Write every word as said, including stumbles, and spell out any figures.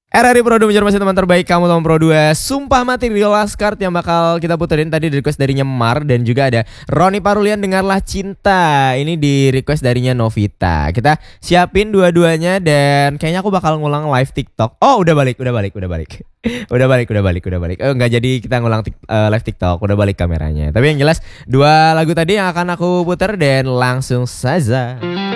R R I Pro dua masih teman terbaik kamu teman Pro dua. Sumpah Mati Rio Laskart yang bakal kita puterin tadi di request darinya Mar. Dan juga ada Roni Parulian Dengarlah Cinta. Ini di request darinya Novita. Kita siapin dua-duanya dan kayaknya aku bakal ngulang live TikTok. Oh udah balik, udah balik, udah balik. Udah balik, udah balik, udah balik. Oh nggak jadi kita ngulang tik, uh, live TikTok. Udah balik kameranya. Tapi yang jelas dua lagu tadi yang akan aku puter dan langsung saja.